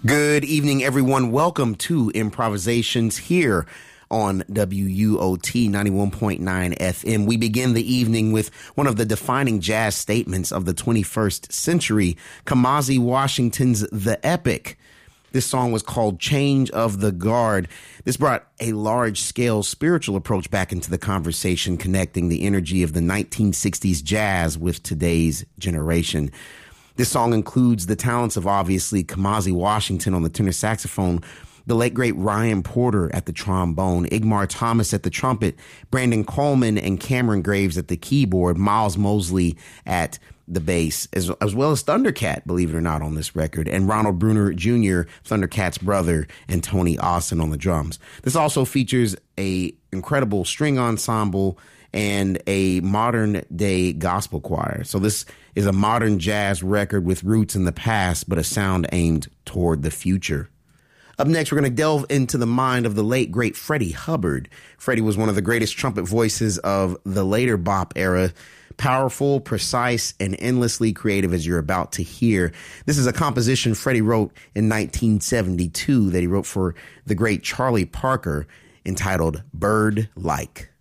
Good evening, everyone. Welcome to Improvisations here on WUOT 91.9 FM. We begin the evening with one of the defining jazz statements of the 21st century, Kamasi Washington's The Epic. This song was called Change of the Guard. This brought a large-scale spiritual approach back into the conversation, connecting the energy of the 1960s jazz with today's generation. This song includes the talents of, obviously, Kamasi Washington on the tenor saxophone, the late, great Ryan Porter at the trombone, Igmar Thomas at the trumpet, Brandon Coleman and Cameron Graves at the keyboard, Miles Mosley at the bass, as well as Thundercat, believe it or not, on this record, and Ronald Bruner Jr., Thundercat's brother, and Tony Austin on the drums. This also features a incredible string ensemble and a modern-day gospel choir. So this is a modern jazz record with roots in the past, but a sound aimed toward the future. Up next, we're going to delve into the mind of the late, great Freddie Hubbard. Freddie was one of the greatest trumpet voices of the later bop era. Powerful, precise, and endlessly creative, as you're about to hear. This is a composition Freddie wrote in 1972 that he wrote for the great Charlie Parker, entitled Bird Like.